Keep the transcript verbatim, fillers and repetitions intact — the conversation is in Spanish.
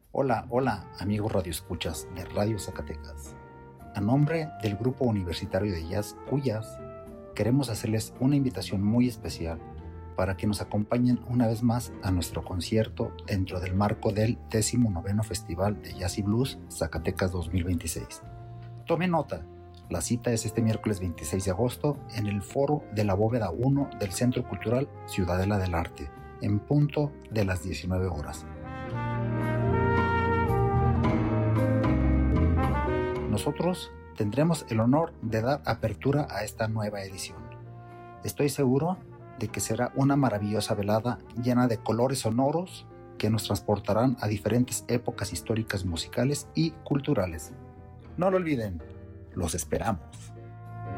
Hola, hola, amigos radioescuchas de Radio Zacatecas. A nombre del Grupo Universitario de Jazz Cuyas, queremos hacerles una invitación muy especial para que nos acompañen una vez más a nuestro concierto dentro del marco del décimo noveno Festival de Jazz y Blues Zacatecas dos mil veintiséis. Tome nota, la cita es este miércoles veintiséis de agosto en el foro de la Bóveda uno del Centro Cultural Ciudadela del Arte, en punto de las diecinueve horas. Nosotros tendremos el honor de dar apertura a esta nueva edición. Estoy seguro de que será una maravillosa velada llena de colores sonoros que nos transportarán a diferentes épocas históricas musicales y culturales. No lo olviden, los esperamos.